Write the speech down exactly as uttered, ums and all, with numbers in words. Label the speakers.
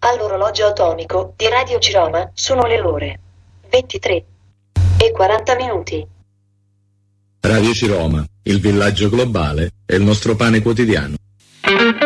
Speaker 1: All'orologio atomico di Radio Ciroma sono le ore ventitré e quaranta minuti.
Speaker 2: Radio Ciroma, il villaggio globale, è il nostro pane quotidiano.